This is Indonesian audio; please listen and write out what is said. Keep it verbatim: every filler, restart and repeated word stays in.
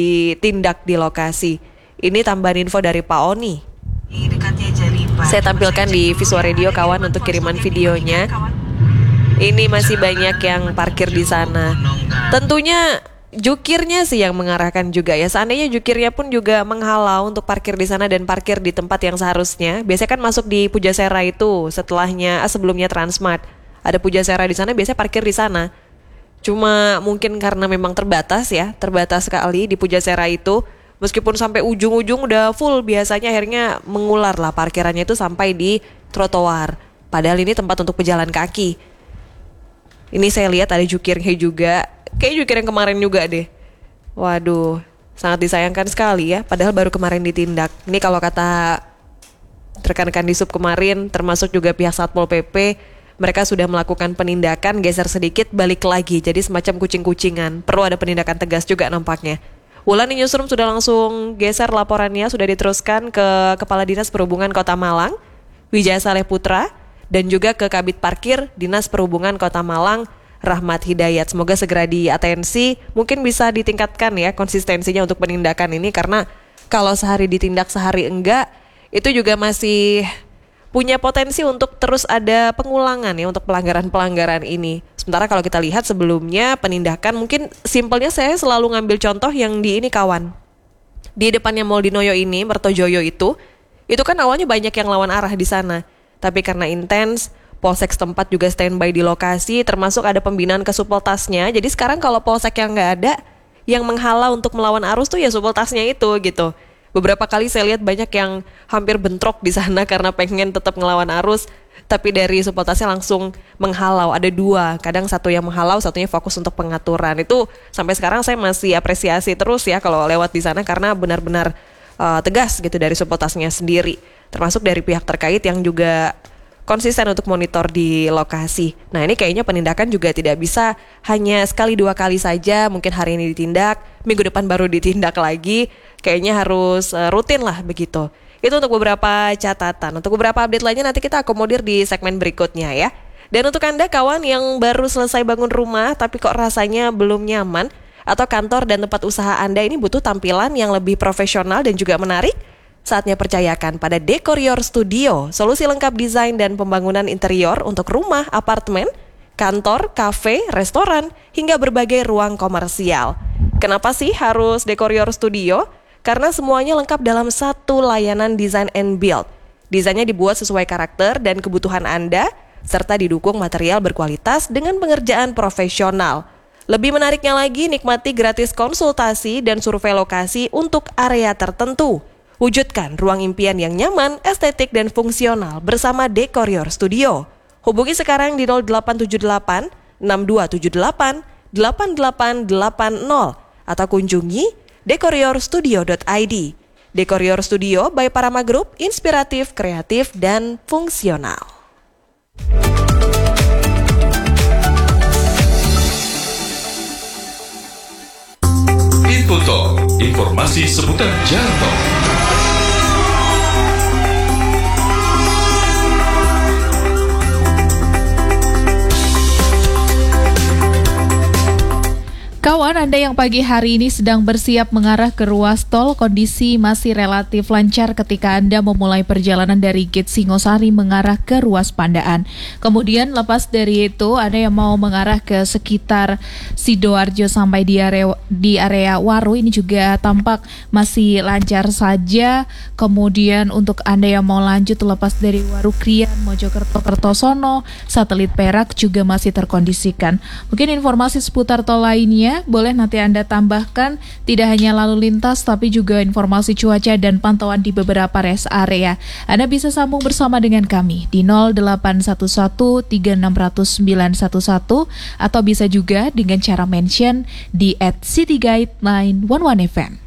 ditindak di lokasi. Ini tambahan info dari Pak Oni. Saya tampilkan di Visual Radio kawan untuk kiriman videonya. Ini masih banyak yang parkir di sana. Tentunya jukirnya sih yang mengarahkan juga ya. Seandainya jukirnya pun juga menghalau untuk parkir di sana dan parkir di tempat yang seharusnya. Biasanya kan masuk di Pujasera itu setelahnya, sebelumnya Transmart. Ada Pujasera di sana, biasanya parkir di sana. Cuma mungkin karena memang terbatas ya, terbatas sekali di Pujasera itu. Meskipun sampai ujung-ujung udah full, biasanya akhirnya mengular lah parkirannya itu sampai di trotoar. Padahal ini tempat untuk pejalan kaki. Ini saya lihat ada jukirnya juga. Kayak jukir yang kemarin juga deh. Waduh, sangat disayangkan sekali ya. Padahal baru kemarin ditindak. Ini kalau kata rekan-rekan di sub kemarin, termasuk juga pihak Satpol P P, mereka sudah melakukan penindakan, geser sedikit, balik lagi. Jadi semacam kucing-kucingan. Perlu ada penindakan tegas juga nampaknya. Wulan di Newsroom sudah langsung geser laporannya, sudah diteruskan ke Kepala Dinas Perhubungan Kota Malang, Wijaya Saleh Putra, dan juga ke Kabid Parkir Dinas Perhubungan Kota Malang, Rahmat Hidayat. Semoga segera diatensi, mungkin bisa ditingkatkan ya konsistensinya untuk penindakan ini, karena kalau sehari ditindak sehari enggak, itu juga masih punya potensi untuk terus ada pengulangan ya untuk pelanggaran-pelanggaran ini. Sementara kalau kita lihat sebelumnya penindakan, mungkin simpelnya saya selalu ngambil contoh yang di ini kawan. Di depannya Mall Dinoyo ini, Mertojoyo itu, itu kan awalnya banyak yang lawan arah di sana. Tapi karena intens, Polsek setempat juga standby di lokasi, termasuk ada pembinaan ke supeltasnya. Jadi sekarang kalau Polsek yang nggak ada, yang menghalau untuk melawan arus tuh ya supeltasnya itu gitu. Beberapa kali saya lihat banyak yang hampir bentrok di sana karena pengen tetap ngelawan arus, tapi dari supeltasnya langsung menghalau. Ada dua, kadang satu yang menghalau, satunya fokus untuk pengaturan. Itu sampai sekarang saya masih apresiasi terus ya kalau lewat di sana, karena benar-benar uh, tegas gitu dari supeltasnya sendiri. Termasuk dari pihak terkait yang juga konsisten untuk monitor di lokasi. Nah ini kayaknya penindakan juga tidak bisa hanya sekali dua kali saja, mungkin hari ini ditindak, minggu depan baru ditindak lagi, kayaknya harus uh, rutin lah begitu. Itu untuk beberapa catatan. Untuk beberapa update lainnya nanti kita akomodir di segmen berikutnya ya. Dan untuk Anda kawan yang baru selesai bangun rumah tapi kok rasanya belum nyaman, atau kantor dan tempat usaha Anda ini butuh tampilan yang lebih profesional dan juga menarik, saatnya percayakan pada Dekorior Studio, solusi lengkap desain dan pembangunan interior untuk rumah, apartemen, kantor, kafe, restoran, hingga berbagai ruang komersial. Kenapa sih harus Dekorior Studio? Karena semuanya lengkap dalam satu layanan design and build. Desainnya dibuat sesuai karakter dan kebutuhan Anda, serta didukung material berkualitas dengan pengerjaan profesional. Lebih menariknya lagi, nikmati gratis konsultasi dan survei lokasi untuk area tertentu. Wujudkan ruang impian yang nyaman, estetik, dan fungsional bersama Dekorior Studio. Hubungi sekarang di nol delapan tujuh delapan enam dua tujuh delapan delapan delapan delapan nol atau kunjungi dekorior studio dot i d. Dekorior Studio by Parama Group, inspiratif, kreatif, dan fungsional. Info Talk, informasi seputar jalan tol. Kawan Anda yang pagi hari ini sedang bersiap mengarah ke ruas tol, kondisi masih relatif lancar ketika Anda memulai perjalanan dari Gate Singosari mengarah ke ruas Pandaan. Kemudian lepas dari itu, Anda yang mau mengarah ke sekitar Sidoarjo sampai di area, di area Waru ini juga tampak masih lancar saja. Kemudian untuk Anda yang mau lanjut lepas dari Waru Krian, Mojokerto, Kertosono, Satelit Perak juga masih terkondisikan. Mungkin informasi seputar tol lainnya boleh nanti Anda tambahkan, tidak hanya lalu lintas tapi juga informasi cuaca dan pantauan di beberapa rest area. Anda bisa sambung bersama dengan kami di nol delapan satu satu tiga enam nol nol sembilan satu satu atau bisa juga dengan cara mention di at City Guide sembilan satu satu F M.